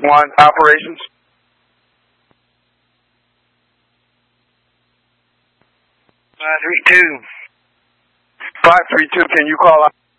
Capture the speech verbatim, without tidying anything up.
one, operations. Five three two. Five three two. Can you call out?